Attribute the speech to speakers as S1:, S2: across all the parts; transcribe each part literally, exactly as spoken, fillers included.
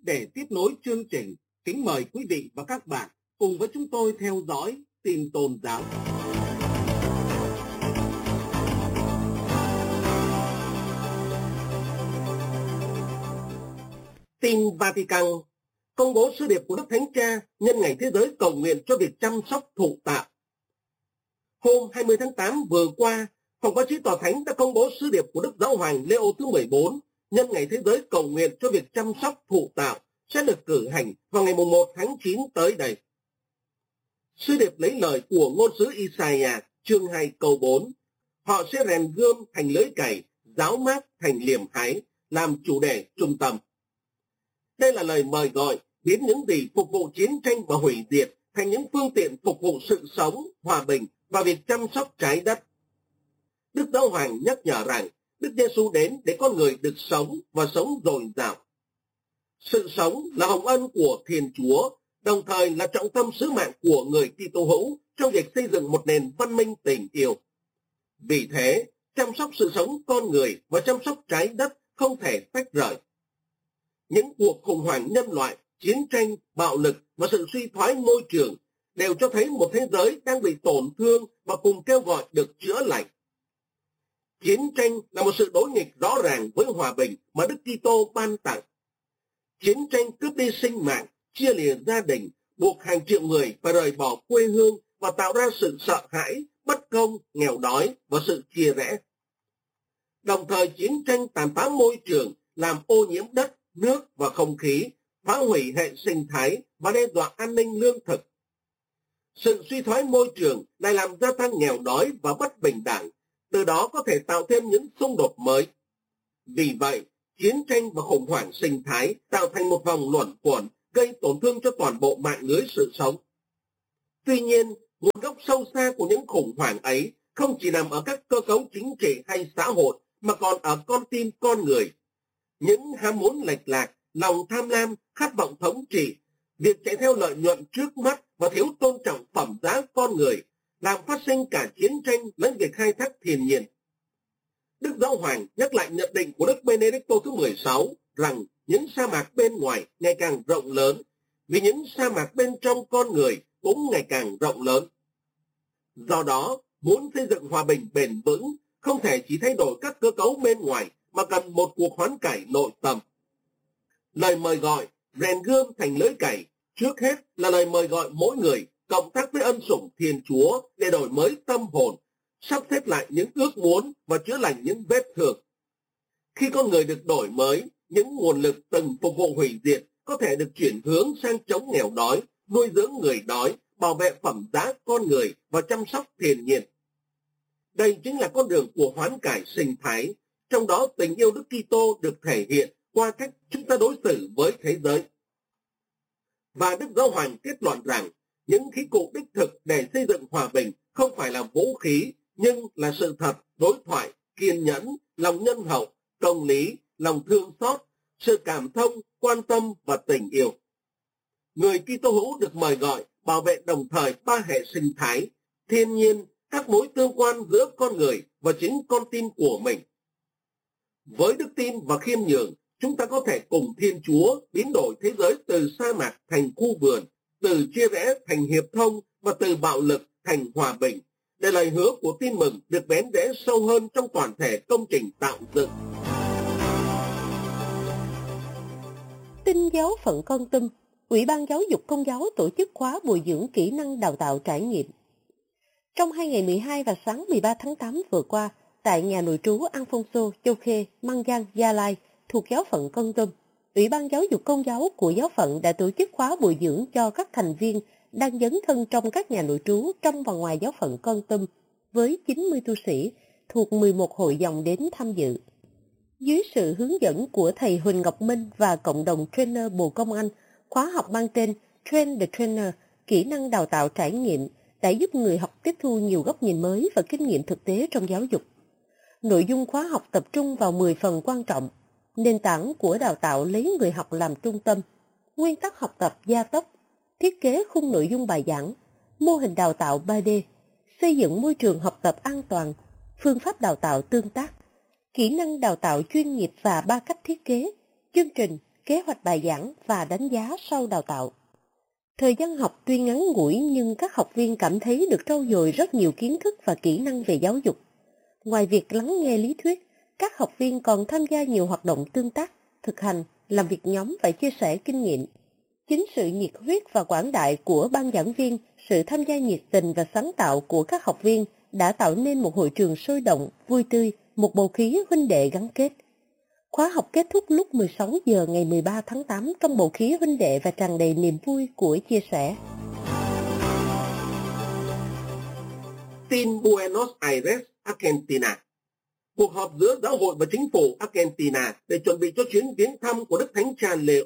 S1: Để tiếp nối chương trình, kính mời quý vị và các bạn cùng với chúng tôi theo dõi tin tôn giáo. Tin Vatican công bố sứ điệp của Đức Thánh Cha nhân ngày thế giới cầu nguyện cho việc chăm sóc thụ tạo. Hôm hai mươi tháng tám vừa qua, Phòng báo chí Tòa Thánh đã công bố sứ điệp của Đức Giáo hoàng Leo thứ mười bốn nhân ngày thế giới cầu nguyện cho việc chăm sóc thụ tạo sẽ được cử hành vào ngày một tháng chín tới đây. Sứ điệp lấy lời của ngôn sứ Isaiah chương hai câu bốn, họ sẽ rèn gươm thành lưới cày, giáo mát thành liềm hái, làm chủ đề trung tâm. Đây là lời mời gọi biến những gì phục vụ chiến tranh và hủy diệt thành những phương tiện phục vụ sự sống, hòa bình và việc chăm sóc trái đất. Đức Giáo hoàng nhắc nhở rằng Đức Giêsu đến để con người được sống và sống dồi dào. Sự sống là hồng ân của Thiên Chúa, đồng thời là trọng tâm sứ mạng của người Kitô hữu trong việc xây dựng một nền văn minh tình yêu. Vì thế, chăm sóc sự sống con người và chăm sóc trái đất không thể tách rời. Những cuộc khủng hoảng nhân loại, chiến tranh, bạo lực và sự suy thoái môi trường đều cho thấy một thế giới đang bị tổn thương và cùng kêu gọi được chữa lành. Chiến tranh là một sự đối nghịch rõ ràng với hòa bình mà Đức Kitô ban tặng. Chiến tranh cướp đi sinh mạng, chia lìa gia đình, buộc hàng triệu người phải rời bỏ quê hương và tạo ra sự sợ hãi, bất công, nghèo đói và sự chia rẽ. Đồng thời chiến tranh tàn phá môi trường, làm ô nhiễm đất, nước và không khí, phá hủy hệ sinh thái và đe dọa an ninh lương thực. Sự suy thoái môi trường lại làm gia tăng nghèo đói và bất bình đẳng, từ đó có thể tạo thêm những xung đột mới. Vì vậy, chiến tranh và khủng hoảng sinh thái tạo thành một vòng luẩn quẩn gây tổn thương cho toàn bộ mạng lưới sự sống. Tuy nhiên, nguồn gốc sâu xa của những khủng hoảng ấy không chỉ nằm ở các cơ cấu chính trị hay xã hội mà còn ở con tim con người. Những ham muốn lệch lạc, lòng tham lam, khát vọng thống trị, việc chạy theo lợi nhuận trước mắt và thiếu tôn trọng phẩm giá con người làm phát sinh cả chiến tranh lẫn việc khai thác thiên nhiên. Đức Giáo hoàng nhắc lại nhận định của Đức Benedicto thứ mười sáu rằng những sa mạc bên ngoài ngày càng rộng lớn, vì những sa mạc bên trong con người cũng ngày càng rộng lớn. Do đó, muốn xây dựng hòa bình bền vững, không thể chỉ thay đổi các cơ cấu bên ngoài, mà cần một cuộc hoán cải nội tâm. Lời mời gọi rèn gươm thành lưới cày trước hết là lời mời gọi mỗi người cộng tác với ân sủng Thiên Chúa để đổi mới tâm hồn, sắp xếp lại những ước muốn và chữa lành những vết thương. Khi con người được đổi mới, những nguồn lực từng phục vụ hủy diệt có thể được chuyển hướng sang chống nghèo đói, nuôi dưỡng người đói, bảo vệ phẩm giá con người và chăm sóc thiên nhiên. Đây chính là con đường của hoán cải sinh thái, trong đó tình yêu Đức Kitô được thể hiện qua cách chúng ta đối xử với thế giới. Và Đức Giáo hoàng kết luận rằng những khí cụ đích thực để xây dựng hòa bình không phải là vũ khí, nhưng là sự thật, đối thoại, kiên nhẫn, lòng nhân hậu, công lý, lòng thương xót, sự cảm thông, quan tâm và tình yêu. Người Kitô hữu được mời gọi bảo vệ đồng thời ba hệ sinh thái, thiên nhiên, các mối tương quan giữa con người và chính con tim của mình. Với đức tin và khiêm nhường, chúng ta có thể cùng Thiên Chúa biến đổi thế giới từ sa mạc thành khu vườn, từ chia rẽ thành hiệp thông và từ bạo lực thành hòa bình, để lời hứa của tin mừng được bén rễ sâu hơn trong toàn thể công trình tạo dựng.
S2: Tin giáo phận Kon Tum, Ủy ban Giáo dục Công giáo tổ chức khóa bồi dưỡng kỹ năng đào tạo trải nghiệm. Trong hai ngày mười hai và sáng mười ba tháng tám vừa qua, tại nhà nội trú Alfonso, Châu Khê, Măng Giang, Gia Lai, thuộc giáo phận Kon Tum, Ủy ban Giáo dục Công giáo của giáo phận đã tổ chức khóa bồi dưỡng cho các thành viên đang dấn thân trong các nhà nội trú trong và ngoài giáo phận Kon Tum với chín mươi tu sĩ thuộc mười một hội dòng đến tham dự. Dưới sự hướng dẫn của thầy Huỳnh Ngọc Minh và cộng đồng trainer Bồ Công Anh, khóa học mang tên Train the Trainer, kỹ năng đào tạo trải nghiệm, đã giúp người học tiếp thu nhiều góc nhìn mới và kinh nghiệm thực tế trong giáo dục. Nội dung khóa học tập trung vào mười phần quan trọng: nền tảng của đào tạo lấy người học làm trung tâm, nguyên tắc học tập gia tốc, thiết kế khung nội dung bài giảng, mô hình đào tạo ba D, xây dựng môi trường học tập an toàn, phương pháp đào tạo tương tác, kỹ năng đào tạo chuyên nghiệp và ba cách thiết kế, chương trình, kế hoạch bài giảng và đánh giá sau đào tạo. Thời gian học tuy ngắn ngủi nhưng các học viên cảm thấy được trau dồi rất nhiều kiến thức và kỹ năng về giáo dục. Ngoài việc lắng nghe lý thuyết, các học viên còn tham gia nhiều hoạt động tương tác, thực hành, làm việc nhóm và chia sẻ kinh nghiệm. Chính sự nhiệt huyết và quảng đại của ban giảng viên, sự tham gia nhiệt tình và sáng tạo của các học viên đã tạo nên một hội trường sôi động, vui tươi, một bầu khí huynh đệ gắn kết. Khóa học kết thúc lúc mười sáu giờ ngày mười ba tháng tám trong bầu khí huynh đệ và tràn đầy niềm vui của chia sẻ.
S1: Tin Buenos Aires, Argentina. Cuộc họp giữa giáo hội và chính phủ Argentina để chuẩn bị cho chuyến viếng thăm của Đức Thánh Cha Leo.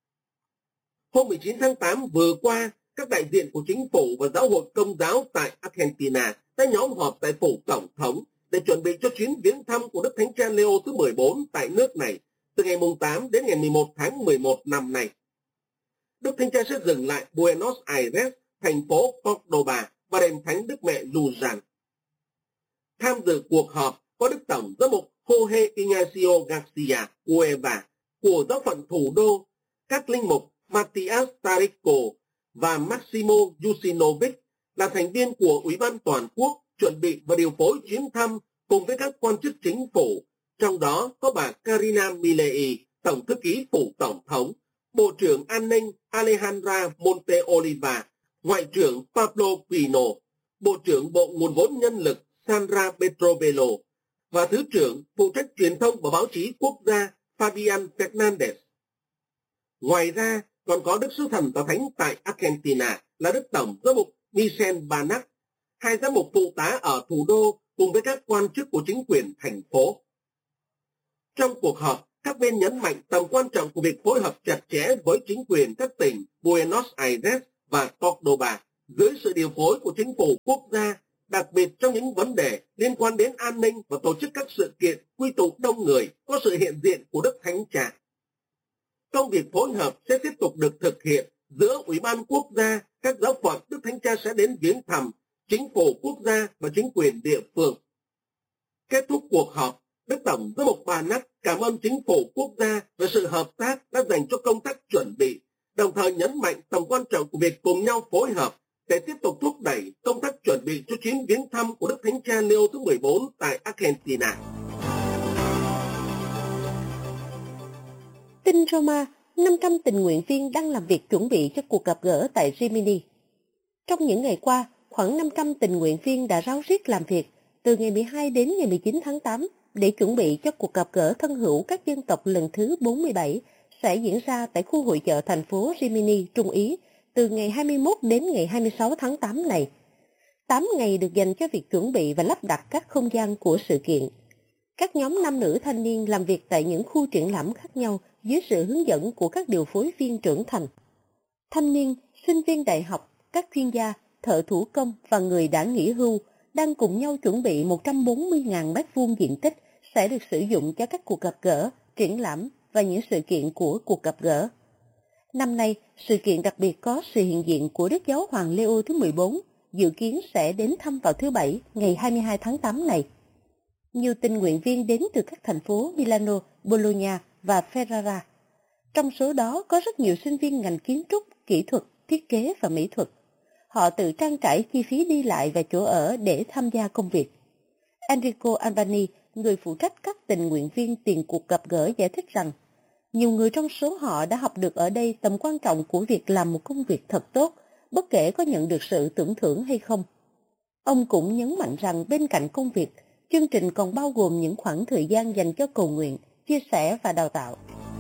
S1: Hôm mười chín tháng tám vừa qua, các đại diện của chính phủ và giáo hội Công giáo tại Argentina đã nhóm họp tại phủ tổng thống để chuẩn bị cho chuyến viếng thăm của Đức Thánh Cha Leo thứ mười bốn tại nước này từ ngày tám đến ngày mười một tháng mười một năm nay. Đức Thánh Cha sẽ dừng lại Buenos Aires, thành phố Córdoba và đền thánh Đức Mẹ Luján. Tham dự cuộc họp có Đức Tổng giám mục Jorge Ignacio Garcia Cueva của giáo phận thủ đô, các linh mục Matias Tarico và Maximo Yusinovic là thành viên của Ủy ban Toàn quốc chuẩn bị và điều phối chuyến thăm cùng với các quan chức chính phủ, trong đó có bà Karina Milei, Tổng thư ký phủ Tổng thống, Bộ trưởng An ninh Alejandra Monteoliva, Ngoại trưởng Pablo Quino, Bộ trưởng Bộ Nguồn vốn Nhân lực Sandra Petrovelo và Thứ trưởng phụ trách truyền thông và báo chí quốc gia Fabian Fernandez. Ngoài ra, còn có Đức Sứ Thần Tòa Thánh tại Argentina là Đức Tổng giám mục Michel Banac, hai giám mục phụ tá ở thủ đô cùng với các quan chức của chính quyền thành phố. Trong cuộc họp, các bên nhấn mạnh tầm quan trọng của việc phối hợp chặt chẽ với chính quyền các tỉnh Buenos Aires và Córdoba dưới sự điều phối của chính phủ quốc gia, đặc biệt trong những vấn đề liên quan đến an ninh và tổ chức các sự kiện quy tụ đông người có sự hiện diện của Đức Thánh Cha. Công việc phối hợp sẽ tiếp tục được thực hiện giữa Ủy ban quốc gia, các giáo phận Đức Thánh Cha sẽ đến viếng thăm, chính phủ quốc gia và chính quyền địa phương. Kết thúc cuộc họp, Đức Tổng giám mục Banac cảm ơn chính phủ quốc gia về sự hợp tác đã dành cho công tác chuẩn bị, đồng thời nhấn mạnh tầm quan trọng của việc cùng nhau phối hợp để tiếp tục thúc đẩy công tác chuẩn bị cho chuyến viếng thăm của Đức Thánh Cha Leo thứ mười bốn tại Argentina.
S2: Tin Roma, năm trăm tình nguyện viên đang làm việc chuẩn bị cho cuộc gặp gỡ tại Rimini. Trong những ngày qua, khoảng năm trăm tình nguyện viên đã ráo riết làm việc từ ngày mười hai đến ngày mười chín tháng tám để chuẩn bị cho cuộc gặp gỡ thân hữu các dân tộc lần thứ bốn mươi bảy sẽ diễn ra tại khu hội chợ thành phố Rimini, Trung Ý, từ ngày hai mươi mốt đến ngày hai mươi sáu tháng tám này. tám ngày được dành cho việc chuẩn bị và lắp đặt các không gian của sự kiện. Các nhóm nam nữ thanh niên làm việc tại những khu triển lãm khác nhau dưới sự hướng dẫn của các điều phối viên trưởng thành. Thanh niên, sinh viên đại học, các chuyên gia, thợ thủ công và người đã nghỉ hưu đang cùng nhau chuẩn bị một trăm bốn mươi nghìn mét vuông diện tích sẽ được sử dụng cho các cuộc gặp gỡ, triển lãm và những sự kiện của cuộc gặp gỡ. Năm nay, sự kiện đặc biệt có sự hiện diện của Đức Giáo Hoàng Leo thứ mười bốn, dự kiến sẽ đến thăm vào thứ Bảy, ngày hai mươi hai tháng tám này. Nhiều tình nguyện viên đến từ các thành phố Milano, Bologna và Ferrara. Trong số đó có rất nhiều sinh viên ngành kiến trúc, kỹ thuật, thiết kế và mỹ thuật. Họ tự trang trải chi phí đi lại và chỗ ở để tham gia công việc. Enrico Albani, người phụ trách các tình nguyện viên tiền cuộc gặp gỡ, giải thích rằng nhiều người trong số họ đã học được ở đây tầm quan trọng của việc làm một công việc thật tốt, bất kể có nhận được sự tưởng thưởng hay không. Ông cũng nhấn mạnh rằng bên cạnh công việc, chương trình còn bao gồm những khoảng thời gian dành cho cầu nguyện, chia sẻ và đào tạo.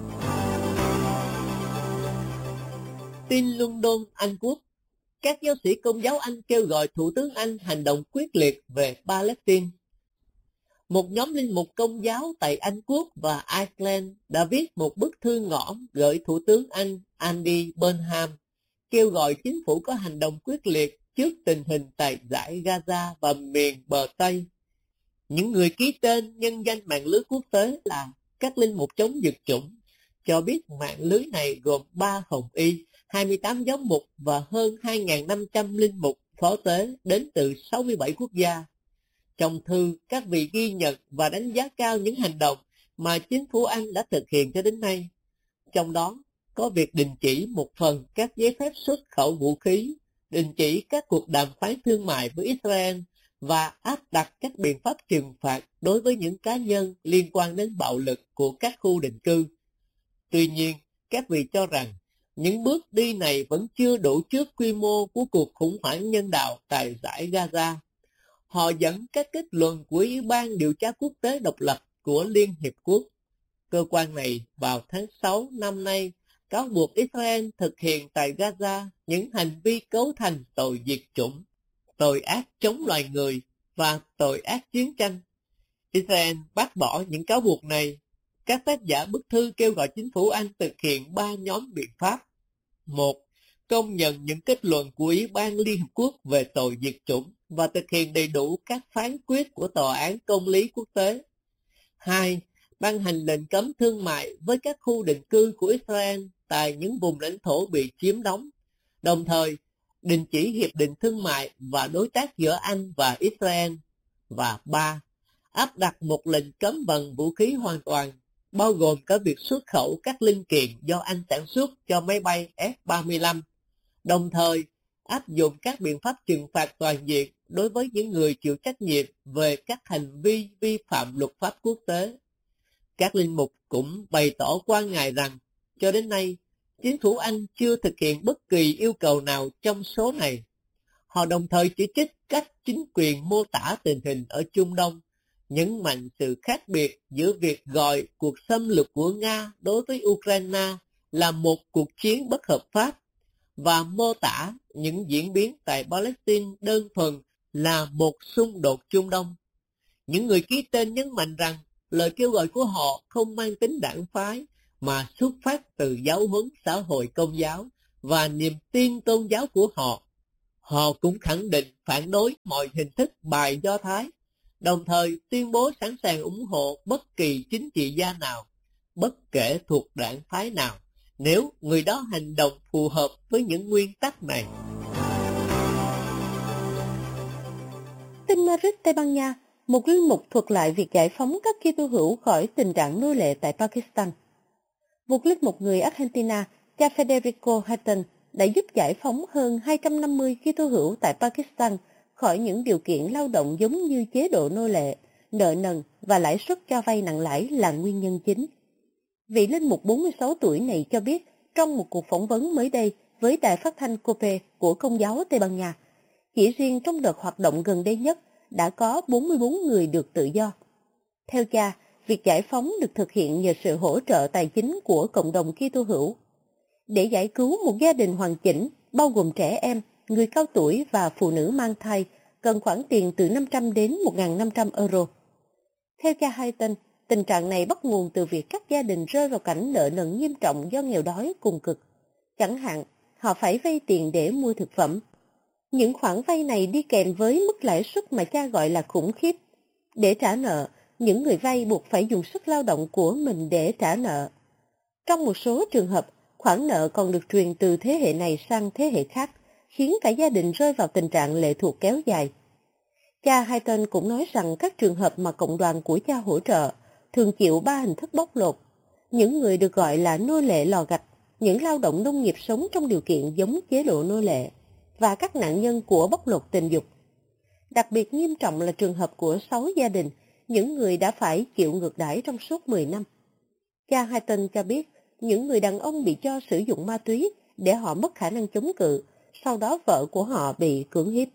S3: Tin London, Anh Quốc. Các giáo sĩ Công giáo Anh kêu gọi Thủ tướng Anh hành động quyết liệt về Palestine. Một nhóm linh mục Công giáo tại Anh Quốc và Iceland đã viết một bức thư ngõ gửi Thủ tướng Anh Andy Burnham, kêu gọi chính phủ có hành động quyết liệt trước tình hình tại dải Gaza và miền bờ Tây. Những người ký tên nhân danh mạng lưới quốc tế là các linh mục chống diệt chủng cho biết mạng lưới này gồm ba hồng y, hai mươi tám giám mục và hơn hai nghìn năm trăm linh mục phó tế đến từ sáu mươi bảy quốc gia. Trong thư, các vị ghi nhận và đánh giá cao những hành động mà chính phủ Anh đã thực hiện cho đến nay. Trong đó có việc đình chỉ một phần các giấy phép xuất khẩu vũ khí, đình chỉ các cuộc đàm phán thương mại với Israel và áp đặt các biện pháp trừng phạt đối với những cá nhân liên quan đến bạo lực của các khu định cư. Tuy nhiên, các vị cho rằng những bước đi này vẫn chưa đủ trước quy mô của cuộc khủng hoảng nhân đạo tại dải Gaza. Họ dẫn các kết luận của Ủy ban điều tra quốc tế độc lập của Liên Hiệp Quốc. Cơ quan này vào tháng sáu năm nay cáo buộc Israel thực hiện tại Gaza những hành vi cấu thành tội diệt chủng, tội ác chống loài người và tội ác chiến tranh. Israel bác bỏ những cáo buộc này. Các tác giả bức thư kêu gọi chính phủ Anh thực hiện ba nhóm biện pháp. Một, công nhận những kết luận của Ủy ban Liên Hợp Quốc về tội diệt chủng và thực hiện đầy đủ các phán quyết của Tòa án Công lý Quốc tế. Hai, ban hành lệnh cấm thương mại với các khu định cư của Israel tại những vùng lãnh thổ bị chiếm đóng, đồng thời đình chỉ hiệp định thương mại và đối tác giữa Anh và Israel. Và ba, áp đặt một lệnh cấm vận vũ khí hoàn toàn, bao gồm cả việc xuất khẩu các linh kiện do Anh sản xuất cho máy bay F ba mươi lăm, đồng thời áp dụng các biện pháp trừng phạt toàn diện đối với những người chịu trách nhiệm về các hành vi vi phạm luật pháp quốc tế. Các linh mục cũng bày tỏ quan ngại rằng, cho đến nay, chính phủ Anh chưa thực hiện bất kỳ yêu cầu nào trong số này. Họ đồng thời chỉ trích cách chính quyền mô tả tình hình ở Trung Đông, nhấn mạnh sự khác biệt giữa việc gọi cuộc xâm lược của Nga đối với Ukraine là một cuộc chiến bất hợp pháp và mô tả những diễn biến tại Palestine đơn thuần là một xung đột Trung Đông. Những người ký tên nhấn mạnh rằng lời kêu gọi của họ không mang tính đảng phái mà xuất phát từ giáo huấn xã hội công giáo và niềm tin tôn giáo của họ. Họ cũng khẳng định phản đối mọi hình thức bài Do Thái, đồng thời tuyên bố sẵn sàng ủng hộ bất kỳ chính trị gia nào, bất kể thuộc đảng phái nào, nếu người đó hành động phù hợp với những nguyên tắc này.
S2: Tin Madrid, Tây Ban Nha, một linh mục thuật lại việc giải phóng các Kitô hữu khỏi tình trạng nô lệ tại Pakistan. Một linh mục người Argentina, cha Federico Hayton, đã giúp giải phóng hơn hai trăm năm mươi Kitô hữu tại Pakistan khỏi những điều kiện lao động giống như chế độ nô lệ, nợ nần và lãi suất cho vay nặng lãi là nguyên nhân chính. Vị linh mục bốn mươi sáu tuổi này cho biết trong một cuộc phỏng vấn mới đây với đài phát thanh COPE của Công giáo Tây Ban Nha, chỉ riêng trong đợt hoạt động gần đây nhất đã có bốn mươi bốn người được tự do. Theo cha, việc giải phóng được thực hiện nhờ sự hỗ trợ tài chính của cộng đồng Kitô hữu. Để giải cứu một gia đình hoàn chỉnh, bao gồm trẻ em, người cao tuổi và phụ nữ mang thai, cần khoản tiền từ năm trăm đến một nghìn năm trăm euro. Theo cha Hayton, tình trạng này bắt nguồn từ việc các gia đình rơi vào cảnh nợ nần nghiêm trọng do nghèo đói cùng cực. Chẳng hạn, họ phải vay tiền để mua thực phẩm. Những khoản vay này đi kèm với mức lãi suất mà cha gọi là khủng khiếp. Để trả nợ, những người vay buộc phải dùng sức lao động của mình để trả nợ. Trong một số trường hợp, khoản nợ còn được truyền từ thế hệ này sang thế hệ khác, khiến cả gia đình rơi vào tình trạng lệ thuộc kéo dài. Cha Hayton cũng nói rằng các trường hợp mà cộng đoàn của cha hỗ trợ thường chịu ba hình thức bóc lột. Những người được gọi là nô lệ lò gạch, những lao động nông nghiệp sống trong điều kiện giống chế độ nô lệ, và các nạn nhân của bóc lột tình dục. Đặc biệt nghiêm trọng là trường hợp của sáu gia đình, những người đã phải chịu ngược đãi trong suốt mười năm. Cha Hayton cho biết, những người đàn ông bị cho sử dụng ma túy để họ mất khả năng chống cự, sau đó vợ của họ bị cưỡng hiếp.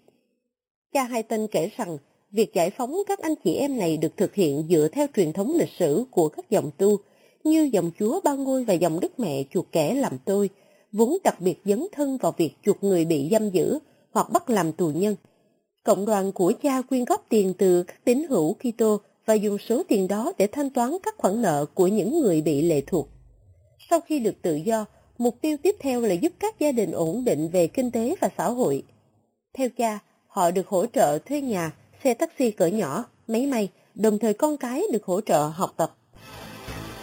S2: Cha Hayton kể rằng, việc giải phóng các anh chị em này được thực hiện dựa theo truyền thống lịch sử của các dòng tu, như dòng Chúa Ba Ngôi và dòng Đức Mẹ chuộc kẻ làm tôi, vốn đặc biệt dấn thân vào việc chuộc người bị giam giữ hoặc bắt làm tù nhân. Cộng đoàn của cha quyên góp tiền từ các tín hữu Kitô và dùng số tiền đó để thanh toán các khoản nợ của những người bị lệ thuộc. Sau khi được tự do, mục tiêu tiếp theo là giúp các gia đình ổn định về kinh tế và xã hội. Theo cha, họ được hỗ trợ thuê nhà, xe taxi cỡ nhỏ, máy may, đồng thời con cái được hỗ trợ học tập.